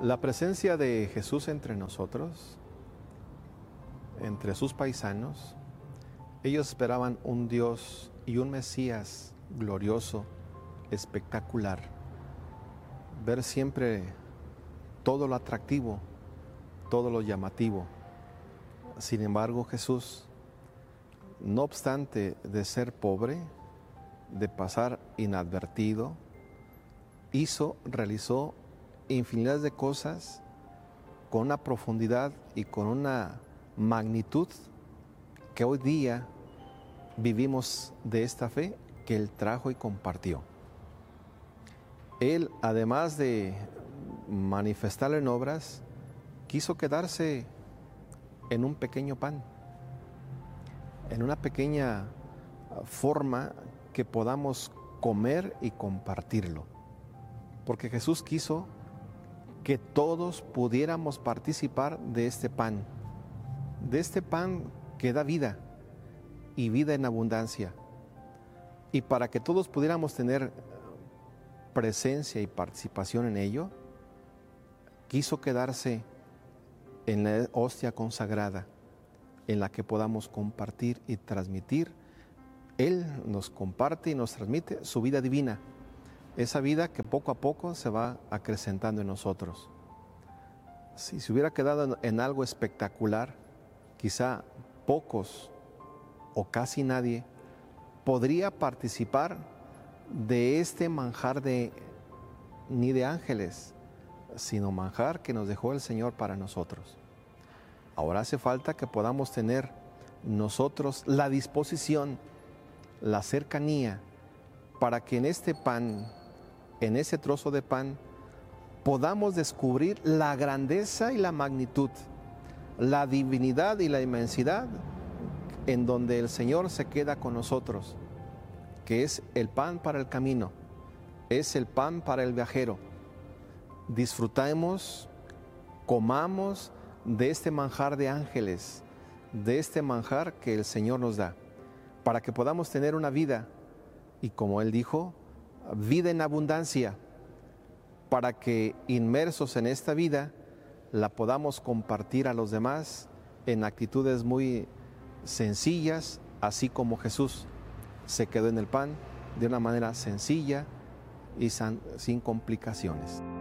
La presencia de Jesús entre nosotros, entre sus paisanos, ellos esperaban un Dios y un Mesías glorioso, espectacular. Ver siempre todo lo atractivo, todo lo llamativo. Sin embargo, Jesús, no obstante de ser pobre, de pasar inadvertido, realizó infinidad de cosas con una profundidad y con una magnitud que hoy día vivimos de esta fe que Él trajo y compartió. Él, además de manifestarlo en obras, quiso quedarse en un pequeño pan, en una pequeña forma que podamos comer y compartirlo. Porque Jesús quiso que todos pudiéramos participar de este pan que da vida y vida en abundancia. Y para que todos pudiéramos tener presencia y participación en ello, quiso quedarse en la hostia consagrada, en la que podamos compartir y transmitir. Él nos comparte y nos transmite su vida divina, esa vida que poco a poco se va acrecentando en nosotros. Si se hubiera quedado en algo espectacular, quizá pocos o casi nadie podría participar de este manjar ni de ángeles, sino manjar que nos dejó el Señor para nosotros. Ahora hace falta que podamos tener nosotros la disposición, la cercanía, para que en este pan, en ese trozo de pan, podamos descubrir la grandeza y la magnitud, la divinidad y la inmensidad en donde el Señor se queda con nosotros, que es el pan para el camino, es el pan para el viajero. Disfrutemos, comamos de este manjar de ángeles, de este manjar que el Señor nos da, para que podamos tener una vida, y como Él dijo, vida en abundancia, para que inmersos en esta vida la podamos compartir a los demás en actitudes muy sencillas, así como Jesús se quedó en el pan de una manera sencilla y sin complicaciones.